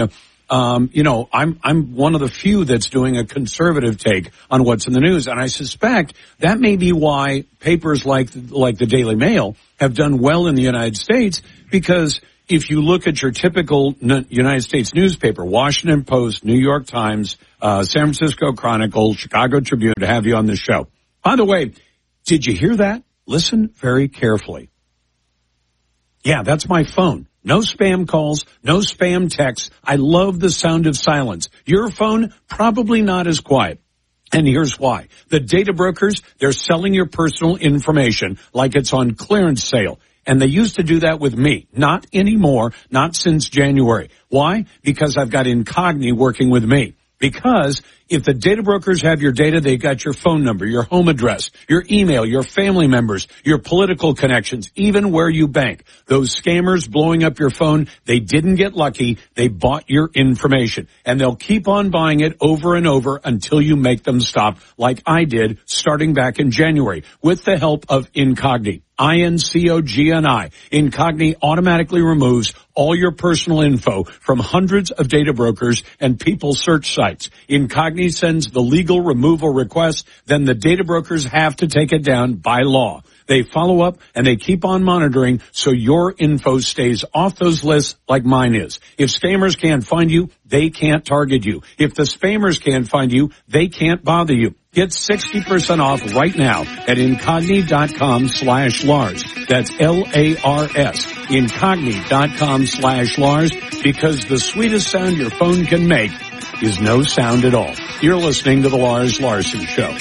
I'm one of the few that's doing a conservative take on what's in the news. And I suspect that may be why papers like the Daily Mail have done well in the United States, because if you look at your typical United States newspaper, Washington Post, New York Times, San Francisco Chronicle, Chicago Tribune, to have you on the show. By the way, did you hear that? Listen very carefully. Yeah, that's my phone. No spam calls, no spam texts. I love the sound of silence. Your phone, probably not as quiet. And here's why. The data brokers, they're selling your personal information like it's on clearance sale. And they used to do that with me. Not anymore, not since January. Why? Because I've got Incogni working with me. Because if the data brokers have your data, they've got your phone number, your home address, your email, your family members, your political connections, even where you bank. Those scammers blowing up your phone, they didn't get lucky. They bought your information. And they'll keep on buying it over and over until you make them stop, like I did starting back in January with the help of Incogni. Incogni. Incogni automatically removes all your personal info from hundreds of data brokers and people search sites. Incogni sends the legal removal request, then the data brokers have to take it down by law. They follow up and they keep on monitoring so your info stays off those lists like mine is. If scammers can't find you, they can't target you. If the spammers can't find you, they can't bother you. Get 60% off right now at Incogni.com/Lars. That's Lars. Incogni.com/Lars, because the sweetest sound your phone can make is no sound at all. You're listening to The Lars Larson Show.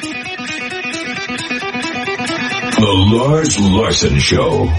The Lars Larson Show.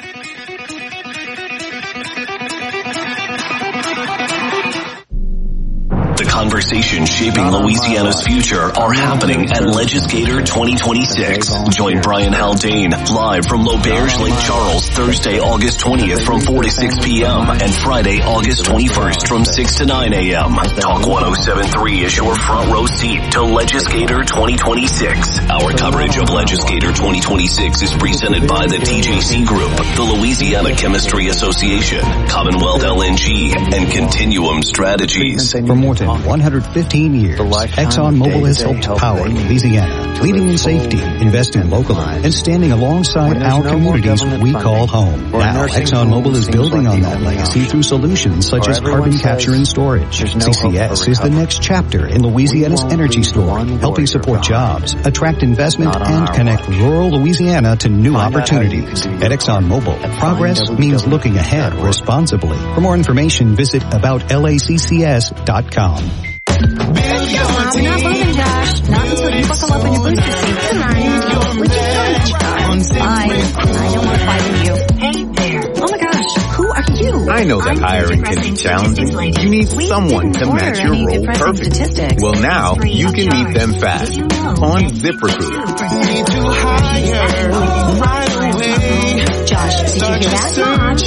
The conversations shaping Louisiana's future are happening at Legislator 2026. Join Brian Haldane live from L'Auberge Lake Charles Thursday, August 20th from 4 to 6 p.m. and Friday, August 21st from 6 to 9 a.m. Talk 107.3 is your front row seat to Legislator 2026. Our coverage of Legislator 2026 is presented by the TJC Group, the Louisiana Chemistry Association, Commonwealth LNG, and Continuum Strategies. For more than 115 years, ExxonMobil has helped power Louisiana, leading in safety, investing locally, and standing alongside our communities we call home. Now, ExxonMobil is building on that legacy through solutions such as carbon capture and storage. CCS is the next chapter in Louisiana's energy story, helping support jobs, attract investment, and connect rural Louisiana to new opportunities. At ExxonMobil, progress means looking ahead responsibly. For more information, visit aboutlaccs.com. I'm not moving, Josh. Not until you buckle up in your booster seat. Come on. Would you Fine. I don't want to fight with you. Hey there. Oh my gosh. Who are you? I know that hiring can be challenging. You need someone to match your role perfectly. Well, now you can meet them fast on ZipRecruiter. Josh, did you hear that?